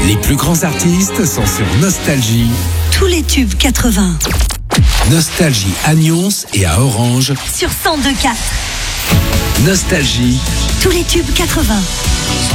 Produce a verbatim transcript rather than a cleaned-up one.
Les plus grands artistes sont sur Nostalgie. Tous les tubes quatre-vingts. Nostalgie à Nyons et à Orange. Sur cent deux virgule quatre. Nostalgie. Tous les tubes quatre-vingts.